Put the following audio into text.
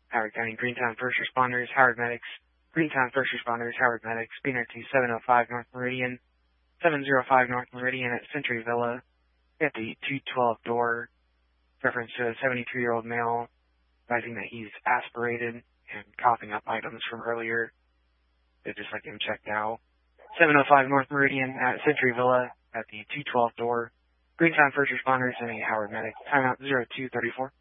Howard County, Greentown First Responders, Howard Medics, Greentown First Responders, Howard Medics, Beaner to 705 North Meridian, 705 North Meridian at Century Villa, at the 212 door, reference to a 73-year-old male, advising that he's aspirated and coughing up items from earlier. They'd just like him checked out. 705 North Meridian at Century Villa, at the 212 door, Greentown First Responders and a Howard Medic. Timeout 0234.